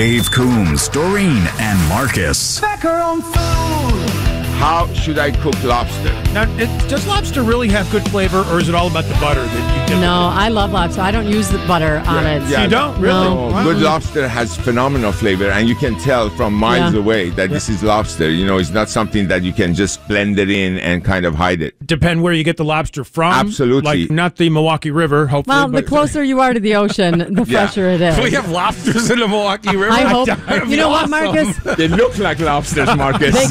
Dave Coombs, Doreen, and Marcus. Macaron food. How should I cook lobster? Now, does lobster really have good flavor, or is it all about the butter that you dip it No, in? I love lobster. I don't use the butter on it. Yeah. You don't? Really? No. Wow. Good lobster has phenomenal flavor, and you can tell from miles away that this is lobster. You know, it's not something that you can just blend it in and kind of hide it. Depend where you get the lobster from. Absolutely. Like, not the Milwaukee River, hopefully. Well, the but- closer you are to the ocean, the fresher it is. We have lobsters in the Milwaukee River. I hope. That'd be You know what, awesome. Marcus? They look like lobsters, Marcus.